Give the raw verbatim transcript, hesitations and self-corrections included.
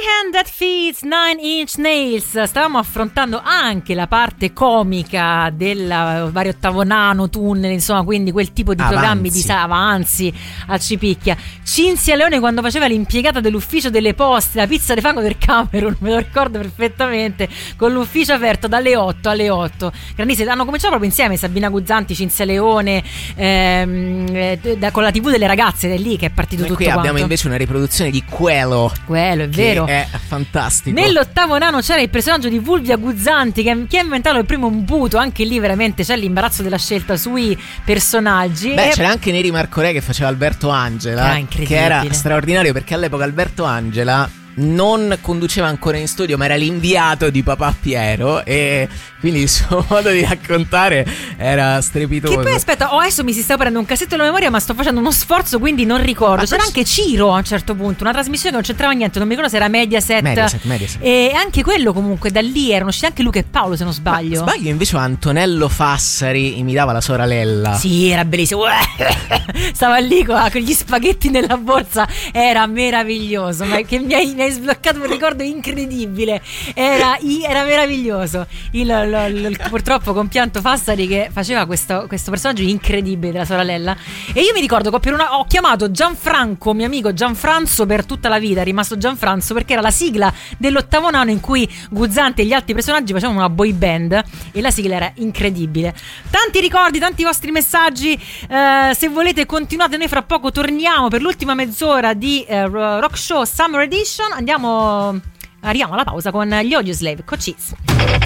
Hand That Feeds Nine Inch Nails. Stavamo affrontando anche la parte comica del vario ottavo nano, tunnel, insomma, quindi quel tipo di Avanzi. programmi di avanzi al Cipicchia. Cinzia Leone quando faceva l'impiegata dell'ufficio delle poste, la pizza di fango del Camerun, me lo ricordo perfettamente, con l'ufficio aperto dalle otto alle otto. Grandissime, hanno cominciato proprio insieme Sabina Guzzanti, Cinzia Leone, ehm, eh, da, con la tivù delle ragazze, è lì che è partito Noi tutto qui quanto. abbiamo invece una riproduzione di Quello. Quello è che vero. È fantastico. Nell'ottavo nano c'era il personaggio di Fulvia Guzzanti che chi ha inventato il primo imbuto, anche lì veramente c'è l'imbarazzo della scelta sui personaggi. Beh, e... c'era anche Neri Marco Re che faceva Alberto Angela, Ah, incredibile. che era straordinario perché all'epoca Alberto Angela non conduceva ancora in studio ma era l'inviato di papà Piero e quindi il suo modo di raccontare era strepitoso. Che poi aspetta, oh, adesso mi si sta prendendo un cassetto nella memoria ma sto facendo uno sforzo quindi non ricordo. Ma C'era questo... anche Ciro a un certo punto, una trasmissione che non c'entrava niente, non mi ricordo se era Mediaset, Mediaset, Mediaset. E anche quello comunque da lì erano usciti anche Luca e Paolo se non sbaglio. Ma sbaglio invece Antonello Fassari imitava la sorella. Sì, era bellissimo. Stava lì con, con gli spaghetti nella borsa, era meraviglioso, ma che mi hai, mi hai sbloccato un ricordo incredibile. Era, era meraviglioso. Il, il, il purtroppo compianto Fassari che faceva questo, questo personaggio incredibile della sorella. E io mi ricordo che per una, ho chiamato Gianfranco, mio amico Gianfranzo, per tutta la vita, è rimasto Gianfranzo perché era la sigla dell'ottavo nano in cui Guzzanti e gli altri personaggi facevano una boy band e la sigla era incredibile. Tanti ricordi, tanti vostri messaggi. Eh, se volete continuate, noi fra poco torniamo per l'ultima mezz'ora di eh, Rock Show Summer Edition. Andiamo, arriviamo alla pausa con gli Audioslave con Cheese.